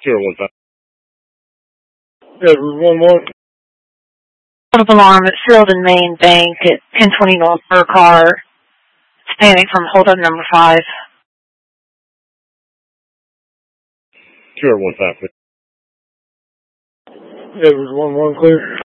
Sure, 1-5. Yeah, 1-1. Hold up alarm at Field and Main Bank at 1020 North Burkhardt. It's panic from hold up number 5. Sure, 1-5. Yeah, 1-1 clear.